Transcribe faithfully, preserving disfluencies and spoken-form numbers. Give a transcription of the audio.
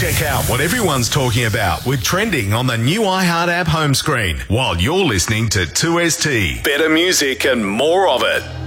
Check out what everyone's talking about with trending on the new iHeart app home screen while you're listening to two S T. Better music and more of it.